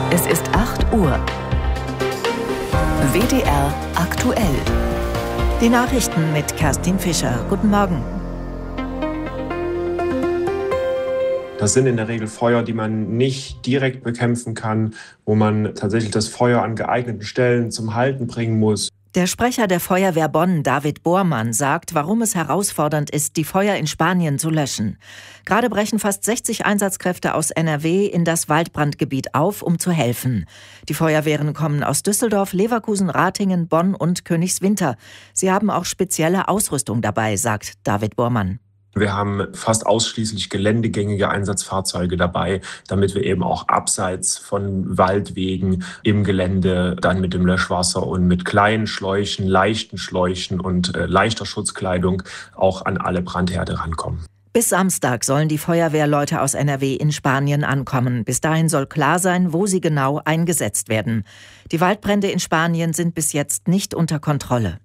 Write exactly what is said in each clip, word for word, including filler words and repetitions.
Es ist acht Uhr. W D R aktuell. Die Nachrichten mit Kerstin Fischer. Guten Morgen. Das sind in der Regel Feuer, die man nicht direkt bekämpfen kann, wo man tatsächlich das Feuer an geeigneten Stellen zum Halten bringen muss. Der Sprecher der Feuerwehr Bonn, David Bormann, sagt, warum es herausfordernd ist, die Feuer in Spanien zu löschen. Gerade brechen fast sechzig Einsatzkräfte aus N R W in das Waldbrandgebiet auf, um zu helfen. Die Feuerwehren kommen aus Düsseldorf, Leverkusen, Ratingen, Bonn und Königswinter. Sie haben auch spezielle Ausrüstung dabei, sagt David Bormann. Wir haben fast ausschließlich geländegängige Einsatzfahrzeuge dabei, damit wir eben auch abseits von Waldwegen im Gelände dann mit dem Löschwasser und mit kleinen Schläuchen, leichten Schläuchen und äh, leichter Schutzkleidung auch an alle Brandherde rankommen. Bis Samstag sollen die Feuerwehrleute aus N R W in Spanien ankommen. Bis dahin soll klar sein, wo sie genau eingesetzt werden. Die Waldbrände in Spanien sind bis jetzt nicht unter Kontrolle.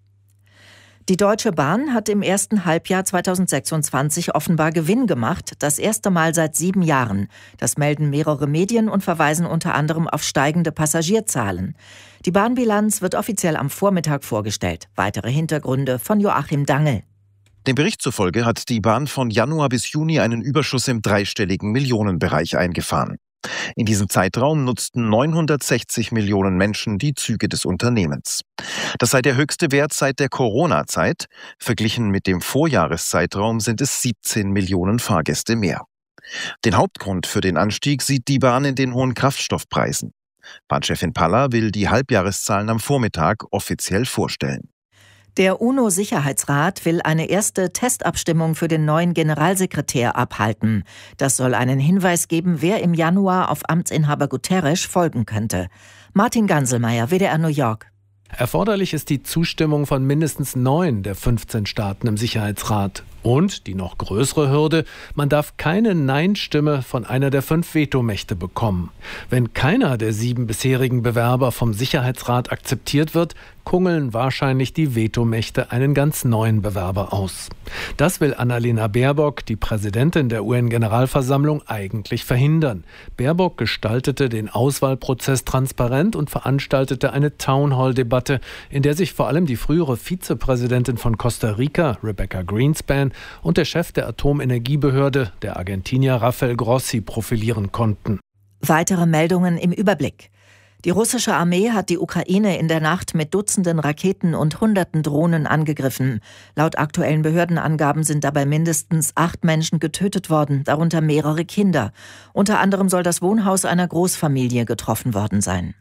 Die Deutsche Bahn hat im ersten Halbjahr zweitausendsechsundzwanzig offenbar Gewinn gemacht, das erste Mal seit sieben Jahren. Das melden mehrere Medien und verweisen unter anderem auf steigende Passagierzahlen. Die Bahnbilanz wird offiziell am Vormittag vorgestellt. Weitere Hintergründe von Joachim Dangel. Dem Bericht zufolge hat die Bahn von Januar bis Juni einen Überschuss im dreistelligen Millionenbereich eingefahren. In diesem Zeitraum nutzten neunhundertsechzig Millionen Menschen die Züge des Unternehmens. Das sei der höchste Wert seit der Corona-Zeit. Verglichen mit dem Vorjahreszeitraum sind es siebzehn Millionen Fahrgäste mehr. Den Hauptgrund für den Anstieg sieht die Bahn in den hohen Kraftstoffpreisen. Bahnchefin Palla will die Halbjahreszahlen am Vormittag offiziell vorstellen. Der UNO-Sicherheitsrat will eine erste Testabstimmung für den neuen Generalsekretär abhalten. Das soll einen Hinweis geben, wer im Januar auf Amtsinhaber Guterres folgen könnte. Martin Ganselmeier, W D R New York. Erforderlich ist die Zustimmung von mindestens neun der fünfzehn Staaten im Sicherheitsrat. Und, die noch größere Hürde, man darf keine Nein-Stimme von einer der fünf Vetomächte bekommen. Wenn keiner der sieben bisherigen Bewerber vom Sicherheitsrat akzeptiert wird, kungeln wahrscheinlich die Vetomächte einen ganz neuen Bewerber aus. Das will Annalena Baerbock, die Präsidentin der U N-Generalversammlung, eigentlich verhindern. Baerbock gestaltete den Auswahlprozess transparent und veranstaltete eine Townhall-Debatte, in der sich vor allem die frühere Vizepräsidentin von Costa Rica, Rebecca Greenspan, und der Chef der Atomenergiebehörde, der Argentinier Rafael Grossi, profilieren konnten. Weitere Meldungen im Überblick. Die russische Armee hat die Ukraine in der Nacht mit Dutzenden Raketen und Hunderten Drohnen angegriffen. Laut aktuellen Behördenangaben sind dabei mindestens acht Menschen getötet worden, darunter mehrere Kinder. Unter anderem soll das Wohnhaus einer Großfamilie getroffen worden sein.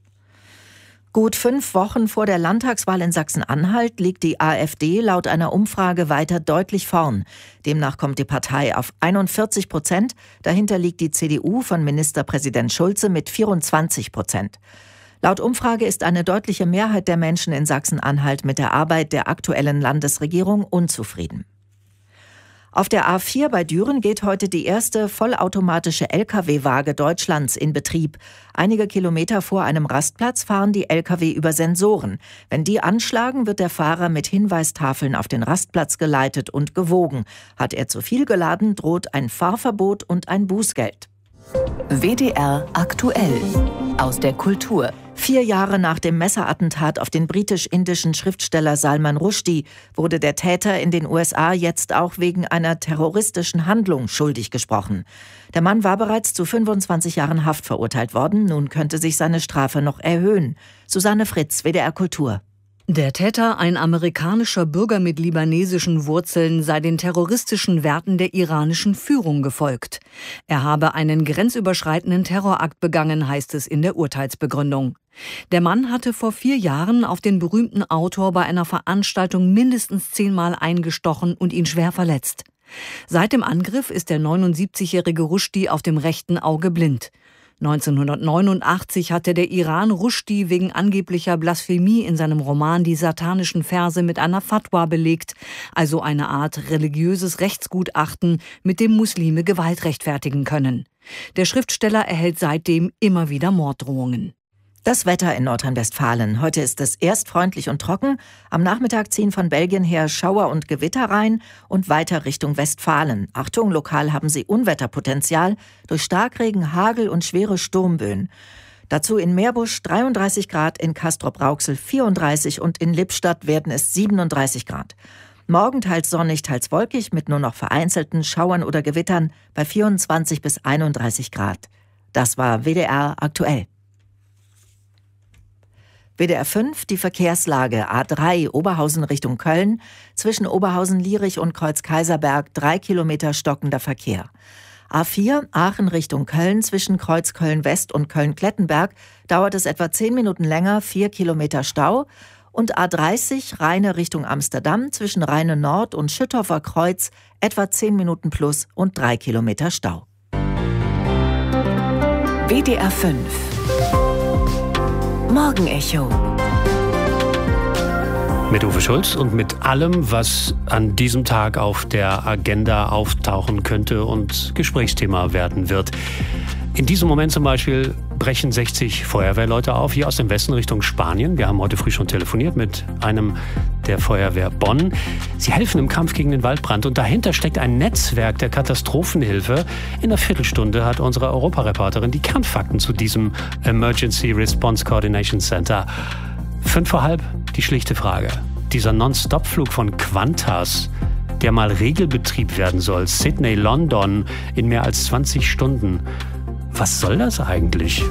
Gut fünf Wochen vor der Landtagswahl in Sachsen-Anhalt liegt die AfD laut einer Umfrage weiter deutlich vorn. Demnach kommt die Partei auf einundvierzig Prozent. Dahinter liegt die C D U von Ministerpräsident Schulze mit vierundzwanzig Prozent. Laut Umfrage ist eine deutliche Mehrheit der Menschen in Sachsen-Anhalt mit der Arbeit der aktuellen Landesregierung unzufrieden. Auf der A vier bei Düren geht heute die erste vollautomatische L K W-Waage Deutschlands in Betrieb. Einige Kilometer vor einem Rastplatz fahren die L K W über Sensoren. Wenn die anschlagen, wird der Fahrer mit Hinweistafeln auf den Rastplatz geleitet und gewogen. Hat er zu viel geladen, droht ein Fahrverbot und ein Bußgeld. W D R aktuell. Aus der Kultur. Vier Jahre nach dem Messerattentat auf den britisch-indischen Schriftsteller Salman Rushdie wurde der Täter in den U S A jetzt auch wegen einer terroristischen Handlung schuldig gesprochen. Der Mann war bereits zu fünfundzwanzig Jahren Haft verurteilt worden. Nun könnte sich seine Strafe noch erhöhen. Susanne Fritz, W D R Kultur. Der Täter, ein amerikanischer Bürger mit libanesischen Wurzeln, sei den terroristischen Werten der iranischen Führung gefolgt. Er habe einen grenzüberschreitenden Terrorakt begangen, heißt es in der Urteilsbegründung. Der Mann hatte vor vier Jahren auf den berühmten Autor bei einer Veranstaltung mindestens zehnmal eingestochen und ihn schwer verletzt. Seit dem Angriff ist der neunundsiebzigjährige Rushdie auf dem rechten Auge blind. neunzehnhundertneunundachtzig hatte der Iran Rushdie wegen angeblicher Blasphemie in seinem Roman Die satanischen Verse mit einer Fatwa belegt, also eine Art religiöses Rechtsgutachten, mit dem Muslime Gewalt rechtfertigen können. Der Schriftsteller erhält seitdem immer wieder Morddrohungen. Das Wetter in Nordrhein-Westfalen. Heute ist es erst freundlich und trocken. Am Nachmittag ziehen von Belgien her Schauer und Gewitter rein und weiter Richtung Westfalen. Achtung, lokal haben sie Unwetterpotenzial durch Starkregen, Hagel und schwere Sturmböen. Dazu in Meerbusch dreiunddreißig Grad, in Castrop-Rauxel vierunddreißig und in Lippstadt werden es siebenunddreißig Grad. Morgen teils sonnig, teils wolkig mit nur noch vereinzelten Schauern oder Gewittern bei vierundzwanzig bis einunddreißig Grad. Das war W D R aktuell. W D R fünf, die Verkehrslage. A drei, Oberhausen Richtung Köln. Zwischen Oberhausen-Lierich und Kreuz-Kaiserberg drei Kilometer stockender Verkehr. A vier, Aachen Richtung Köln. Zwischen Kreuz Köln-West und Köln-Klettenberg dauert es etwa zehn Minuten länger, vier Kilometer Stau. Und A dreißig, Rheine Richtung Amsterdam. Zwischen Rheine Nord und Schüttorfer Kreuz etwa zehn Minuten plus und drei Kilometer Stau. W D R fünf Morgenecho. Mit Uwe Schulz und mit allem, was an diesem Tag auf der Agenda auftauchen könnte und Gesprächsthema werden wird. In diesem Moment zum Beispiel brechen sechzig Feuerwehrleute auf, hier aus dem Westen Richtung Spanien. Wir haben heute früh schon telefoniert mit einem der Feuerwehr Bonn. Sie helfen im Kampf gegen den Waldbrand und dahinter steckt ein Netzwerk der Katastrophenhilfe. In einer Viertelstunde hat unsere Europareporterin die Kernfakten zu diesem Emergency Response Coordination Center. Fünf vor halb, die schlichte Frage. Dieser Non-Stop-Flug von Qantas, der mal Regelbetrieb werden soll, Sydney-London in mehr als zwanzig Stunden. Was soll das eigentlich?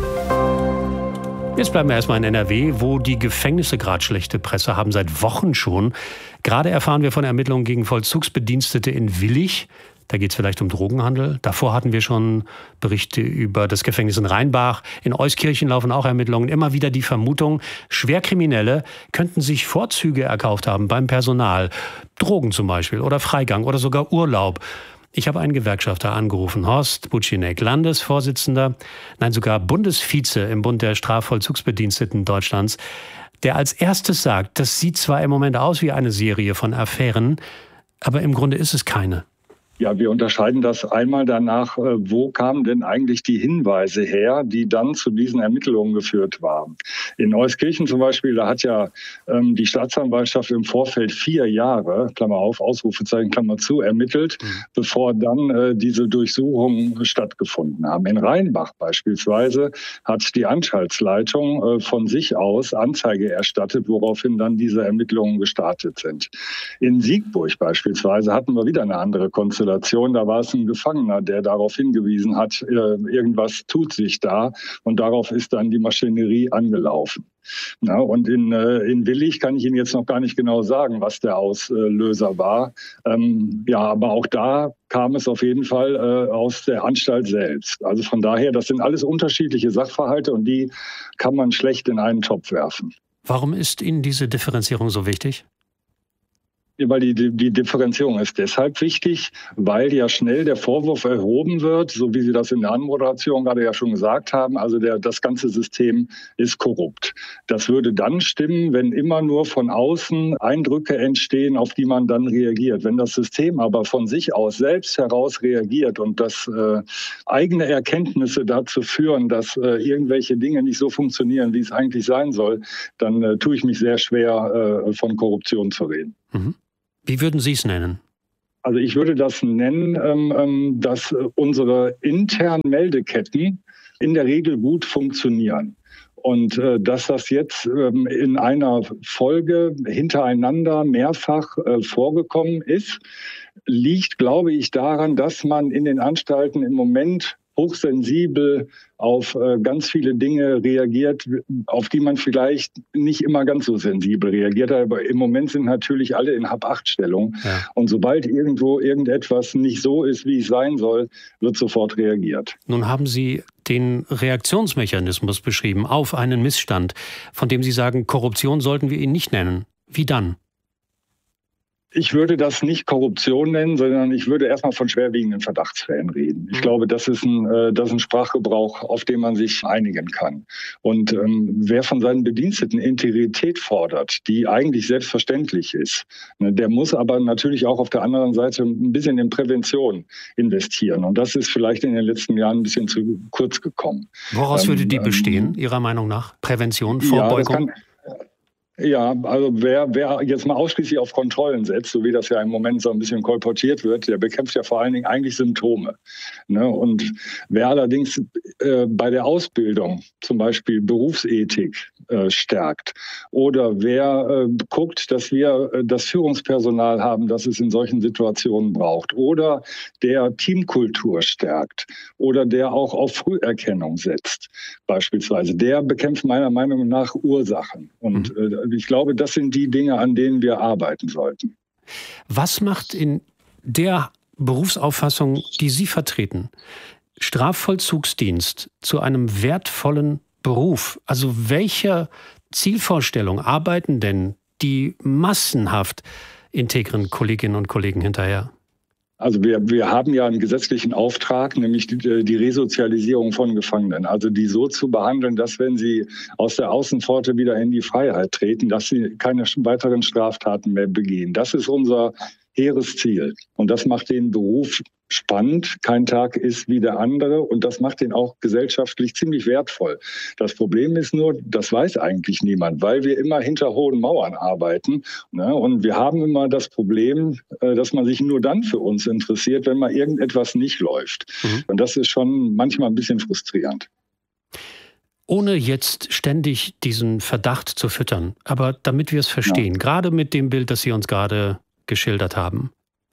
Jetzt bleiben wir erstmal in N R W, wo die Gefängnisse gerade schlechte Presse haben, seit Wochen schon. Gerade erfahren wir von Ermittlungen gegen Vollzugsbedienstete in Willich. Da geht es vielleicht um Drogenhandel. Davor hatten wir schon Berichte über das Gefängnis in Rheinbach. In Euskirchen laufen auch Ermittlungen. Immer wieder die Vermutung, Schwerkriminelle könnten sich Vorzüge erkauft haben beim Personal. Drogen zum Beispiel oder Freigang oder sogar Urlaub. Ich habe einen Gewerkschafter angerufen, Horst Bucinek, Landesvorsitzender, nein sogar Bundesvize im Bund der Strafvollzugsbediensteten Deutschlands, der als erstes sagt, das sieht zwar im Moment aus wie eine Serie von Affären, aber im Grunde ist es keine. Ja, wir unterscheiden das einmal danach, wo kamen denn eigentlich die Hinweise her, die dann zu diesen Ermittlungen geführt waren. In Euskirchen zum Beispiel, da hat ja ähm, die Staatsanwaltschaft im Vorfeld vier Jahre, Klammer auf, Ausrufezeichen, Klammer zu, ermittelt, mhm. bevor dann äh, diese Durchsuchungen stattgefunden haben. In Rheinbach beispielsweise hat die Anstaltsleitung äh, von sich aus Anzeige erstattet, woraufhin dann diese Ermittlungen gestartet sind. In Siegburg beispielsweise hatten wir wieder eine andere Konstellation. Da war es ein Gefangener, der darauf hingewiesen hat, irgendwas tut sich da, und darauf ist dann die Maschinerie angelaufen. Ja, und in, in Willich kann ich Ihnen jetzt noch gar nicht genau sagen, was der Auslöser war. Ähm, ja, aber auch da kam es auf jeden Fall äh, aus der Anstalt selbst. Also von daher, das sind alles unterschiedliche Sachverhalte und die kann man schlecht in einen Topf werfen. Warum ist Ihnen diese Differenzierung so wichtig? Weil die, die Differenzierung ist deshalb wichtig, weil ja schnell der Vorwurf erhoben wird, so wie Sie das in der Anmoderation gerade ja schon gesagt haben, also der, das ganze System ist korrupt. Das würde dann stimmen, wenn immer nur von außen Eindrücke entstehen, auf die man dann reagiert. Wenn das System aber von sich aus selbst heraus reagiert und das äh, eigene Erkenntnisse dazu führen, dass äh, irgendwelche Dinge nicht so funktionieren, wie es eigentlich sein soll, dann äh, tue ich mich sehr schwer, äh, von Korruption zu reden. Mhm. Wie würden Sie es nennen? Also ich würde das nennen, ähm, dass unsere internen Meldeketten in der Regel gut funktionieren. Und äh, dass das jetzt ähm, in einer Folge hintereinander mehrfach äh, vorgekommen ist, liegt, glaube ich, daran, dass man in den Anstalten im Moment hochsensibel auf äh, ganz viele Dinge reagiert, auf die man vielleicht nicht immer ganz so sensibel reagiert. Aber im Moment sind natürlich alle in Hab-Acht-Stellung. Ja. Und sobald irgendwo irgendetwas nicht so ist, wie es sein soll, wird sofort reagiert. Nun haben Sie den Reaktionsmechanismus beschrieben auf einen Missstand, von dem Sie sagen, Korruption sollten wir ihn nicht nennen. Wie dann? Ich würde das nicht Korruption nennen, sondern ich würde erstmal von schwerwiegenden Verdachtsfällen reden. Ich glaube, das ist ein, äh, das ist ein Sprachgebrauch, auf den man sich einigen kann. Und ähm, wer von seinen Bediensteten Integrität fordert, die eigentlich selbstverständlich ist, ne, der muss aber natürlich auch auf der anderen Seite ein bisschen in Prävention investieren. Und das ist vielleicht in den letzten Jahren ein bisschen zu kurz gekommen. Woraus ähm, würde die bestehen, ähm, Ihrer Meinung nach? Prävention, Vorbeugung? Ja, Ja, also wer, wer jetzt mal ausschließlich auf Kontrollen setzt, so wie das ja im Moment so ein bisschen kolportiert wird, der bekämpft ja vor allen Dingen eigentlich Symptome. Ne? Und wer allerdings äh, bei der Ausbildung zum Beispiel Berufsethik äh, stärkt oder wer äh, guckt, dass wir äh, das Führungspersonal haben, das es in solchen Situationen braucht oder der Teamkultur stärkt oder der auch auf Früherkennung setzt beispielsweise, der bekämpft meiner Meinung nach Ursachen. Und äh, ich glaube, das sind die Dinge, an denen wir arbeiten sollten. Was macht in der Berufsauffassung, die Sie vertreten, Strafvollzugsdienst zu einem wertvollen Beruf? Also welcher Zielvorstellung arbeiten denn die massenhaft integren Kolleginnen und Kollegen hinterher? Also wir, wir haben ja einen gesetzlichen Auftrag, nämlich die, die Resozialisierung von Gefangenen. Also die so zu behandeln, dass wenn sie aus der Außenpforte wieder in die Freiheit treten, dass sie keine weiteren Straftaten mehr begehen. Das ist unser hehres Ziel. Und das macht den Beruf spannend. Kein Tag ist wie der andere. Und das macht ihn auch gesellschaftlich ziemlich wertvoll. Das Problem ist nur, das weiß eigentlich niemand, weil wir immer hinter hohen Mauern arbeiten. Ne? Und wir haben immer das Problem, dass man sich nur dann für uns interessiert, wenn mal irgendetwas nicht läuft. Mhm. Und das ist schon manchmal ein bisschen frustrierend. Ohne jetzt ständig diesen Verdacht zu füttern, aber damit wir es verstehen, ja. Gerade mit dem Bild, das Sie uns gerade geschildert haben.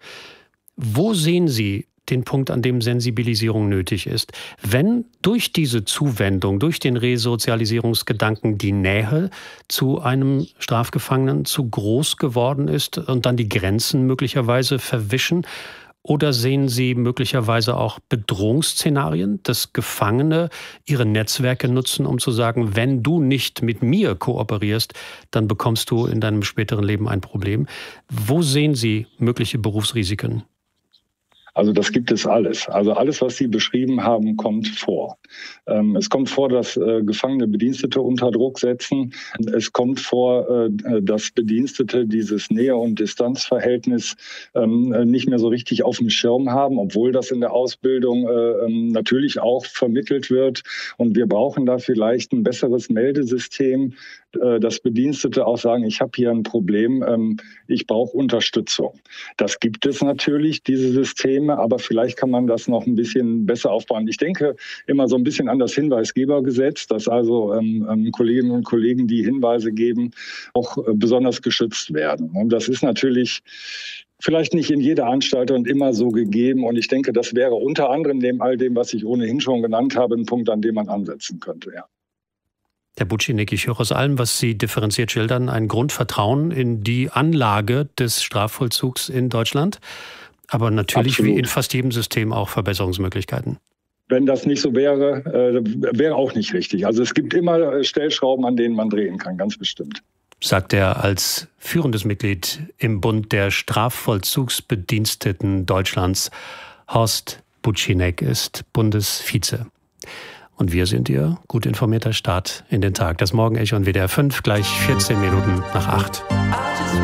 Wo sehen Sie den Punkt, an dem Sensibilisierung nötig ist? Wenn durch diese Zuwendung, durch den Resozialisierungsgedanken die Nähe zu einem Strafgefangenen zu groß geworden ist und dann die Grenzen möglicherweise verwischen? Oder sehen Sie möglicherweise auch Bedrohungsszenarien, dass Gefangene ihre Netzwerke nutzen, um zu sagen, wenn du nicht mit mir kooperierst, dann bekommst du in deinem späteren Leben ein Problem? Wo sehen Sie mögliche Berufsrisiken? Also das gibt es alles. Also alles, was Sie beschrieben haben, kommt vor. Ähm, es kommt vor, dass äh, gefangene Bedienstete unter Druck setzen. Es kommt vor, äh, dass Bedienstete dieses Nähe- und Distanzverhältnis ähm, nicht mehr so richtig auf dem Schirm haben, obwohl das in der Ausbildung äh, natürlich auch vermittelt wird. Und wir brauchen da vielleicht ein besseres Meldesystem, äh, dass Bedienstete auch sagen, ich habe hier ein Problem, ähm, ich brauche Unterstützung. Das gibt es natürlich, diese Systeme. Aber vielleicht kann man das noch ein bisschen besser aufbauen. Ich denke immer so ein bisschen an das Hinweisgebergesetz, dass also ähm, Kolleginnen und Kollegen, die Hinweise geben, auch äh, besonders geschützt werden. Und das ist natürlich vielleicht nicht in jeder Anstalt und immer so gegeben. Und ich denke, das wäre unter anderem neben all dem, was ich ohnehin schon genannt habe, ein Punkt, an dem man ansetzen könnte. Ja. Herr Bucinek, ich höre aus allem, was Sie differenziert schildern, ein Grundvertrauen in die Anlage des Strafvollzugs in Deutschland. Aber natürlich Absolut. Wie in fast jedem System auch Verbesserungsmöglichkeiten. Wenn das nicht so wäre, äh, wäre auch nicht richtig. Also es gibt immer Stellschrauben, an denen man drehen kann, ganz bestimmt. Sagt er als führendes Mitglied im Bund der Strafvollzugsbediensteten Deutschlands. Horst Bucinek ist Bundesvize. Und wir sind Ihr gut informierter Start in den Tag. Das Morgenecho und W D R fünf, gleich vierzehn Minuten nach acht.